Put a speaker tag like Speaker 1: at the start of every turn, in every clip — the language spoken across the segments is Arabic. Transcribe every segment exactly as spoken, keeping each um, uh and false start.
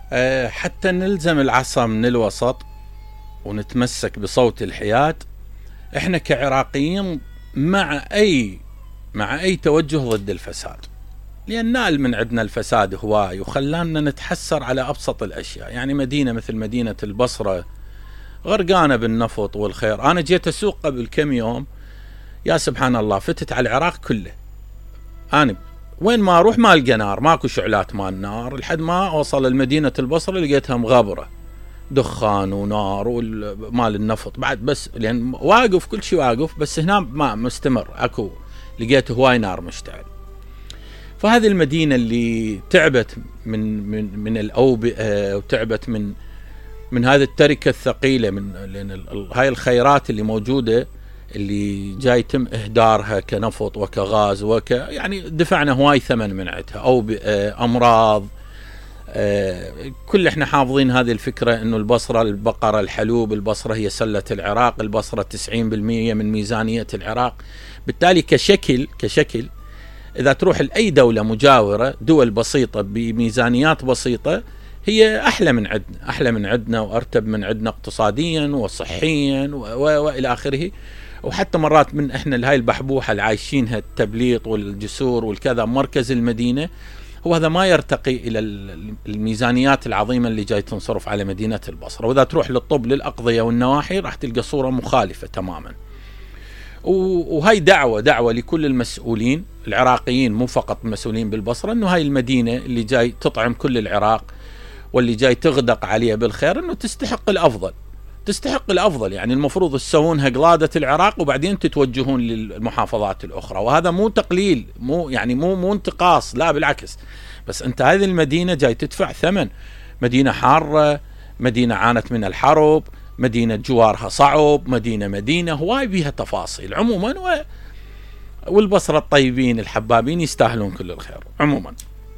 Speaker 1: أه حتى نلزم العصا من الوسط ونتمسك بصوت الحياد. احنا كعراقيين مع اي مع اي توجه ضد الفساد، لان نال من عندنا الفساد هواي وخلانا نتحسر على ابسط الاشياء. يعني مدينه مثل مدينه البصره غرقانه بالنفط والخير. انا جيت اسوق قبل كم يوم، يا سبحان الله، فتت على العراق كله. انا وين ما اروح ما القى نار، ماكو شعلات مال نار، لحد ما اوصل لمدينه البصره لقيتها مغبره، دخان ونار ومال النفط بعد، بس لان واقف كل شيء واقف، بس هنا ما مستمر، اكو لقيت هواي نار مشتعل. فهذه المدينه اللي تعبت من من من الاوبئه وتعبت من من هذه التركه الثقيله، من لان هاي الخيرات اللي موجوده اللي جاي يتم اهدارها كنفط وكغاز وك يعني دفعنا هواي ثمن من عندها، اوبئه، امراض. آه كل احنا حافظين هذه الفكرة انه البصرة البقرة الحلوب، البصرة هي سلة العراق، البصرة تسعين بالمئة من ميزانية العراق. بالتالي كشكل كشكل اذا تروح لأي دولة مجاورة، دول بسيطة بميزانيات بسيطة، هي احلى من عندنا، احلى من عندنا وارتب من عندنا اقتصاديا وصحيا والى اخره. وحتى مرات من احنا هاي البحبوحة اللي عايشينها، التبليط والجسور والكذا، مركز المدينة، وهذا ما يرتقي إلى الميزانيات العظيمة اللي جاي تنصرف على مدينة البصرة. وإذا تروح للطب للأقضية والنواحي راح تلقى صورة مخالفة تماما. وهي دعوة دعوة لكل المسؤولين العراقيين، مو فقط المسؤولين بالبصرة، أنه هاي المدينة اللي جاي تطعم كل العراق واللي جاي تغدق عليها بالخير، أنه تستحق الأفضل، تستحق الأفضل. يعني المفروض تسوونها قلادة العراق وبعدين تتوجهون للمحافظات الأخرى. وهذا مو تقليل، مو يعني مو مو انتقاص، لا بالعكس. بس أنت هذه المدينة جاي تدفع ثمن، مدينة حارة، مدينة عانت من الحرب، مدينة جوارها صعب، مدينة مدينة هواي بيها تفاصيل عموما. و... والبصرة الطيبين الحبابين يستاهلون كل الخير عموما.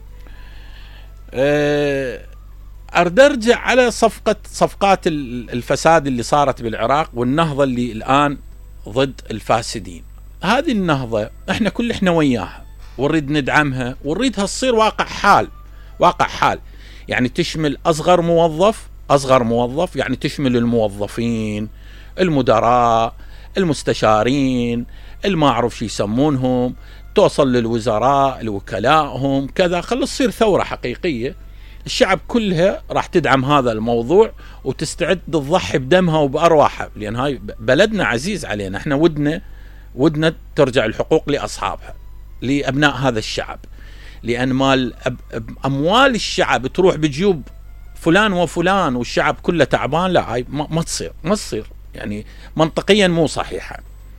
Speaker 1: أه أرد أرجع على صفقة صفقات الفساد اللي صارت بالعراق والنهضة اللي الآن ضد الفاسدين. هذه النهضة احنا كل احنا وياها ونريد ندعمها ونريدها تصير واقع حال، واقع حال. يعني تشمل أصغر موظف، أصغر موظف يعني تشمل الموظفين، المدراء، المستشارين، الما أعرف شو يسمونهم، توصل للوزراء، الوكلائهم، كذا. خلص تصير ثورة حقيقية. الشعب كلها راح تدعم هذا الموضوع وتستعد تضحي بدمها وبأرواحها، لأن هاي بلدنا عزيز علينا. احنا ودنا ودنا ترجع الحقوق لأصحابها، لأبناء هذا الشعب. لأن مال أموال الشعب تروح بجيوب فلان وفلان والشعب كله تعبان، لا هاي ما, ما تصير ما تصير يعني منطقيا مو صحيحة.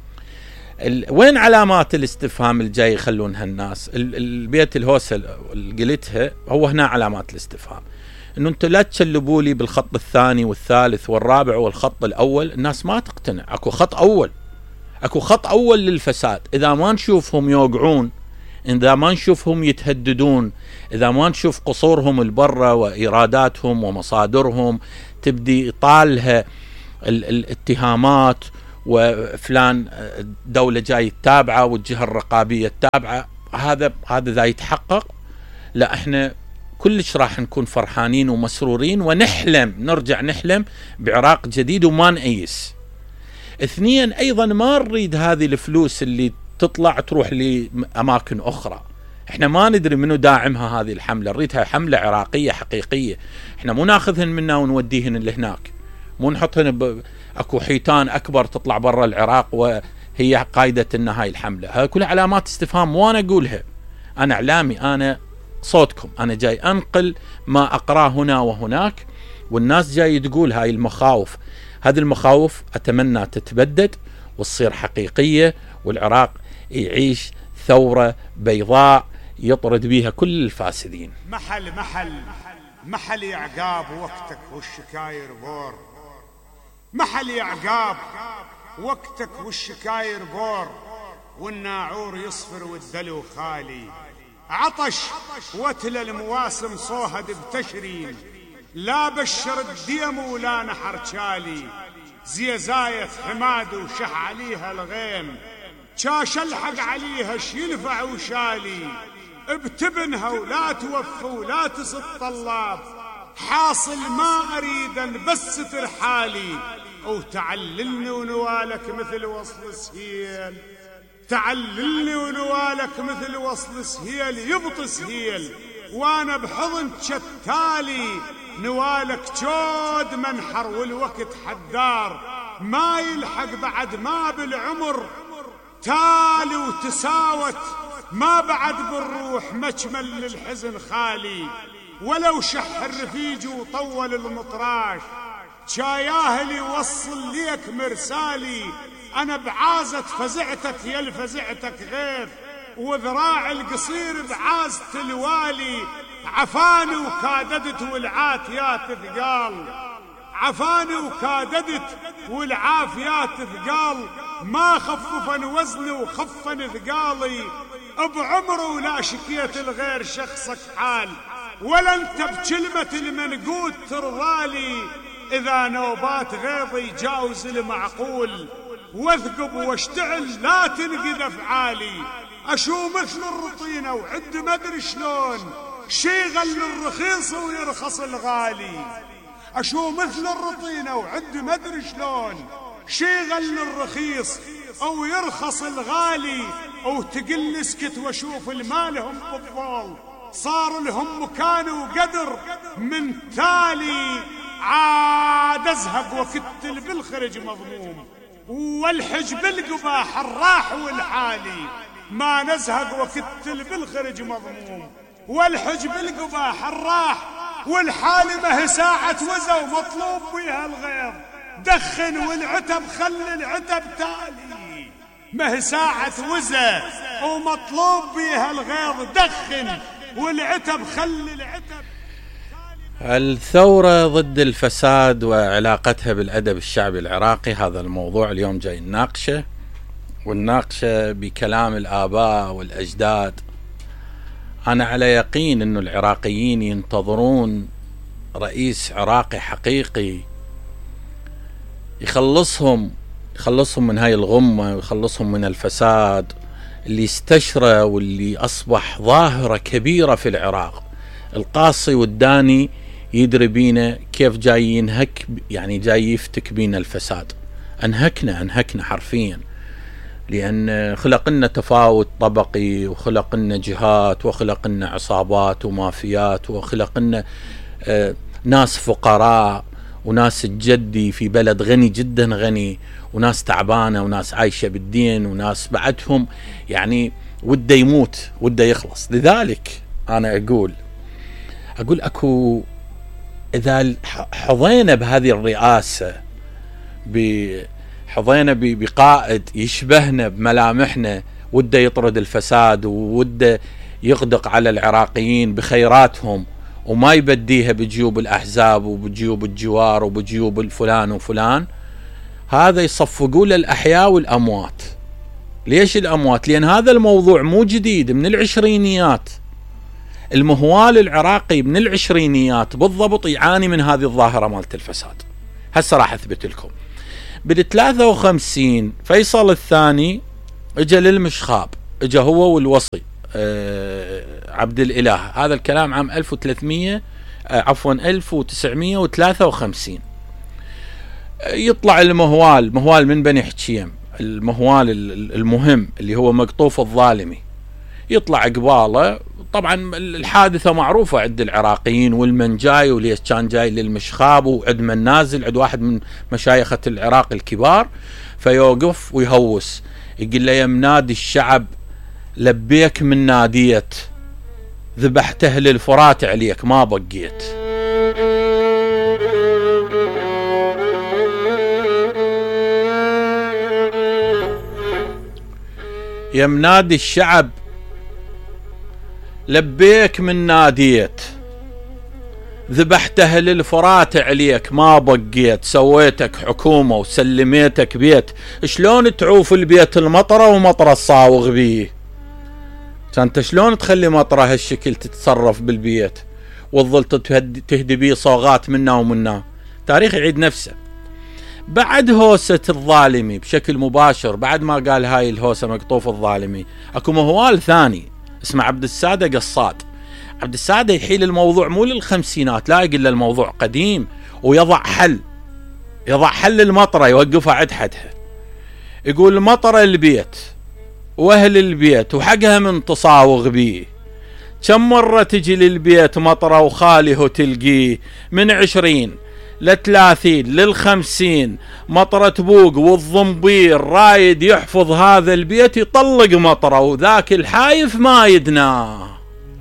Speaker 1: وين علامات الاستفهام الجاي يخلونها الناس؟ البيت الهوسة اللي قلتها هو هنا علامات الاستفهام، انه انتم لا تشلبوا لي بالخط الثاني والثالث والرابع والخط الاول. الناس ما تقتنع. اكو خط اول، اكو خط اول للفساد. اذا ما نشوفهم يوقعون، اذا ما نشوفهم يتهددون، اذا ما نشوف قصورهم البرة وايراداتهم ومصادرهم تبدي طالها الاتهامات، وفلان دولة جاي التابعة والجهة الرقابية التابعة، هذا هذا ذا يتحقق، لا احنا كلش راح نكون فرحانين ومسرورين ونحلم، نرجع نحلم بعراق جديد وما نأيس. اثنيا ايضا ما نريد هذه الفلوس اللي تطلع تروح لأماكن اخرى. احنا ما ندري منو داعمها هذه الحملة، نريدها حملة عراقية حقيقية. احنا مو ناخذهن منا ونوديهن لهناك، مو نحطهن ب... اكو حيتان اكبر تطلع برا العراق وهي قايدة ان هاي الحملة. هاي كلها علامات استفهام وانا اقولها. انا اعلامي، انا صوتكم، انا جاي انقل ما اقراه هنا وهناك، والناس جاي تقول هاي المخاوف. هذه المخاوف اتمنى تتبدد وتصير حقيقية، والعراق يعيش ثورة بيضاء يطرد بيها كل الفاسدين.
Speaker 2: محل محل محل يا عقاب وقتك والشكاير بور، محل يا عقاب وقتك والشكاير بور، والناعور يصفر والدلو خالي. عطش وتل المواسم صوهد بتشرين، لا بشر الديم ولا نحر شالي. زيزاية حماد وشح عليها الغيم، شاش الحق عليها شينفع وشالي. ابتبنها ولا توفى ولا تسط طلاب، حاصل ما أريد أن بس ترحالي وتعللني ونوالك مثل وصل سهيل، تعللني ونوالك مثل وصل سهيل يبط سهيل، وانا بحضن شتالي نوالك جود منحر والوقت حدار، ما يلحق بعد ما بالعمر تالي وتساوت، ما بعد بالروح مجمل للحزن خالي، ولو شح الرفيج وطول المطراش شاياهلي وصل ليك مرسالي، انا بعازة فزعتك يا الفزعتك غير، وذراع القصير بعازة الوالي، عفاني وكاددت والعافيات ثقال، عفاني وكاددت والعافيات ثقال، ما خففن وزني وخفن ثقالي، بعمره ولا شكيت الغير شخصك حال، ولا انت بكلمة المنقود ترضالي، اذا نوبات غيظي جاوز المعقول، واثقب واشتعل لا تنقذ افعالي، اشو مثل الرطينة وعد ما ادري شلون شيغل الرخيص ويرخص الغالي، اشو مثل الرطينة وعد ما ادري شلون شيغل الرخيص او يرخص الغالي، او تقل اسكت واشوف المال هم بالضال، صار لهم مكان وقدر من تالي، عاد ازهق وكتل بالخرج مضموم، والحج بالقبا حراح والحالي، ما نزهق وكتل بالخرج مضموم، والحج بالقبا حراح والحالي، ما هي ساعة وزا ومطلوب بيها الغيظ، دخن والعتب خلي العتب تالي، ما هي ساعة وزا ومطلوب بيها الغيظ، دخن والعتب خلي العتب.
Speaker 1: الثورة ضد الفساد وعلاقتها بالأدب الشعبي العراقي، هذا الموضوع اليوم جاي نناقشه، ونناقشه بكلام الآباء والأجداد. أنا على يقين أن العراقيين ينتظرون رئيس عراقي حقيقي يخلصهم يخلصهم من هاي الغمة ويخلصهم من الفساد اللي استشرى واللي أصبح ظاهرة كبيرة في العراق. القاصي والداني يدري بينا كيف جاي ينهك، يعني جاي يفتك بينا الفساد، انهكنا انهكنا حرفيا، لأن خلق لنا تفاوت طبقي، وخلق لنا جهات، وخلق لنا عصابات ومافيات، وخلق لنا آه ناس فقراء وناس الجدي في بلد غني جدا غني، وناس تعبانة وناس عايشة بالدين، وناس بعدهم يعني وده يموت وده يخلص. لذلك أنا أقول أقول أكو إذا حظينا بهذه الرئاسة، حظينا بقائد يشبهنا بملامحنا، وده يطرد الفساد وده يغدق على العراقيين بخيراتهم، وما يبديها بجيوب الأحزاب وبجيوب الجوار وبجيوب الفلان وفلان، هذا يصفقوا له الأحياء والأموات. ليش الأموات؟ لأن هذا الموضوع مو جديد، من العشرينيات. المهوال العراقي من العشرينيات بالضبط يعاني من هذه الظاهرة مالت الفساد. هسه راح أثبت لكم. بالثلاثة وخمسين فيصل الثاني اجى للمشخاب، اجى هو والوصي أه عبد الإله، هذا الكلام عام ألف وثلاثمية أه عفوا ألف وتسعمية وثلاثة وخمسين. يطلع المهوال، مهوال من بني حكيم، المهوال المهم اللي هو مقطوف الظالمي، يطلع قباله. طبعا الحادثة معروفة عند العراقيين، والمن جاي وليش كان جاي للمشخاب، وعد من نازل، عد واحد من مشايخة العراق الكبار، فيوقف ويهوس يقول له يا منادي الشعب لبيك من ناديت، ذبحت أهل الفرات عليك ما بقيت. يا منادي الشعب لبيك من ناديت، ذبحت أهل الفرات عليك ما بقيت، سويتك حكومة وسلميتك بيت، شلون تعوف البيت المطرة ومطرة الصاوغ بيه؟ انت شلون تخلي مطرة هالشكل تتصرف بالبيت وتظل تهدي بيه صوغات منا ومنا؟ تاريخ يعيد نفسه. بعد هوسة الظالمي بشكل مباشر، بعد ما قال هاي الهوسة مقطوف الظالمي، اكو مهوال ثاني اسمه عبد السادة قصاد. عبد السادة يحيل الموضوع مو للخمسينات، لا، يقول له الموضوع قديم، ويضع حل، يضع حل المطرة يوقفها عند حدها. يقول مطرة البيت واهل البيت وحقها من تصاوغ بيه، كم مرة تجي للبيت مطرة وخاله تلقيه، من عشرين لثلاثين للخمسين مطرة بوق، والضمبير رايد يحفظ هذا البيت يطلق مطرة، وذاك الحايف ما يدناه.